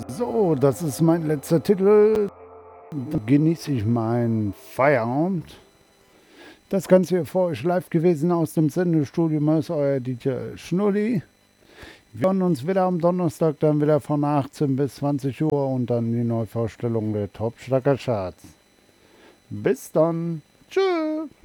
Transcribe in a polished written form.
So, das ist mein letzter Titel. Dann genieße ich meinen Feierabend. Das Ganze hier vor euch live gewesen aus dem Sendestudio. Mal ist euer DJ Schnulli. Wir hören uns wieder am Donnerstag, dann wieder von 18 bis 20 Uhr und dann die Neuvorstellung der Top Schlager Charts. Bis dann. Tschüss.